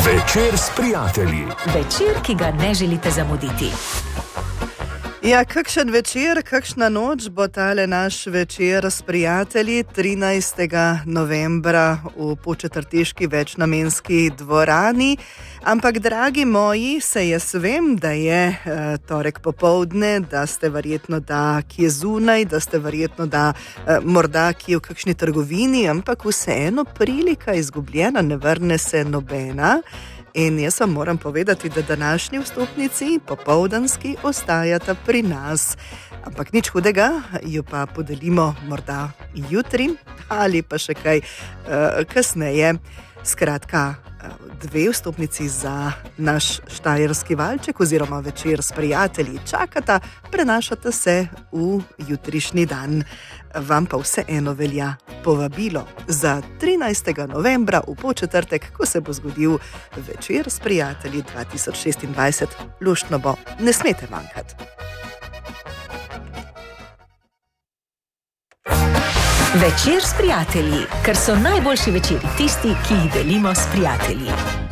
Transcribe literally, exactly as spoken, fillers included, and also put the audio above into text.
Večer s prijatelji. Večer, ki ga ne želite zamuditi. Ja, kakšen večer, kakšna noč bo tale naš večer s prijatelji trinajstega novembra v Podčetrteški večnamenski dvorani. Ampak, dragi moji, se jaz vem, da je e, torek popoldne, da ste verjetno da kje zunaj, da ste verjetno da e, morda kje v kakšni trgovini, ampak vseeno prilika izgubljena, ne vrne se nobena. In jaz vam moram povedati, da današnji vstopnici, popoldanski, ostajata pri nas. Ampak nič hudega, jo pa podelimo morda jutri ali pa še kaj uh, kasneje. Skratka, dve vstopnici za naš štajerski valček oziroma večer s prijatelji čakata, prenašata se v jutrišnji dan. Vam pa vseeno velja povabilo za trinajstega novembra v Podčetrtek, ko se bo zgodil večer s prijatelji dva tisoč šestindvajset. Luštno bo, ne smete manjkati. Večer s prijatelji, ker so najboljši večeri tisti, ki jih delimo s prijatelji.